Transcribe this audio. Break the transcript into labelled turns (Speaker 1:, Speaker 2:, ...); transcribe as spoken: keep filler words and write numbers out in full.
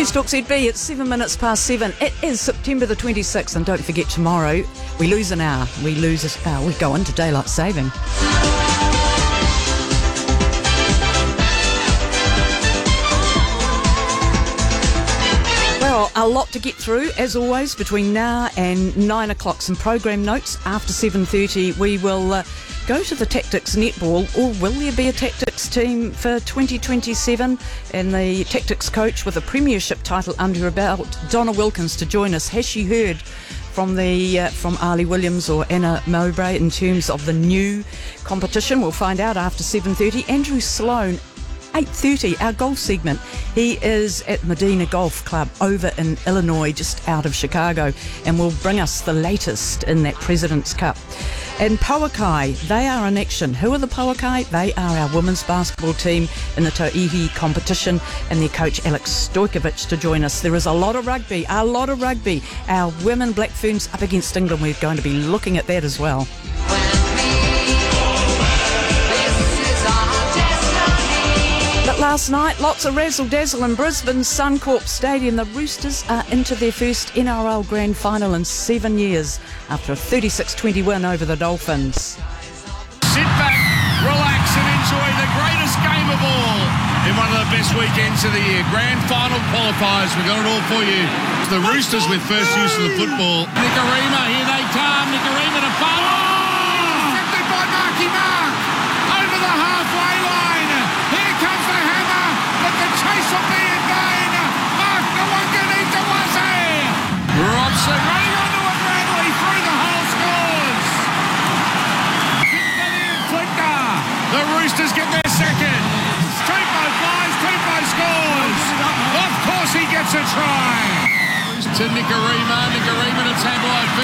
Speaker 1: News Talk Z B, it's seven minutes past seven. It is September the twenty-sixth, and don't forget tomorrow we lose an hour. We lose an hour. We go into daylight saving. Well, a lot to get through, as always, between now and nine o'clock. Some program notes. After seven thirty, we will uh, go to the Tactics netball, or will there be a Tactics team for twenty twenty-seven? And the Tactics coach with a premiership title under her belt, Donna Wilkins, to join us. Has she heard from the uh, from Ali Williams or Anna Mowbray in terms of the new competition? We'll find out after seven thirty. Andrew Sloan, eight thirty, our golf segment. He is at Medina Golf Club over in Illinois, just out of Chicago, and will bring us the latest in that President's Cup. And Pauakai, they are in action. Who are the Pauakai? They are our women's basketball team in the Tauihi competition, and their coach Alex Stojkovic to join us. There is a lot of rugby, a lot of rugby. Our women Black Ferns up against England. We're going to be looking at that as well. But last night, lots of razzle-dazzle in Brisbane's Suncorp Stadium. The Roosters are into their first N R L Grand Final in seven years after a thirty-six twenty win over the Dolphins.
Speaker 2: Sit back, relax and enjoy the greatest game of all in one of the best weekends of the year. Grand Final qualifiers, we've got it all for you. The Roosters with first use of the football. Nicarima, here they come. Nicarima to Paul. Oh! Intercepted by Marky Mark. Over the halfway line. Here comes the hammer, but the chase will be in vain. Mark Nwanganitawase. Robson running onto a Bradley through the hole, scores. Flicker. The Roosters get their second. Tupou flies, Tupou scores. Of course he gets a try. To Nicarima, Nicarima to Tabloid.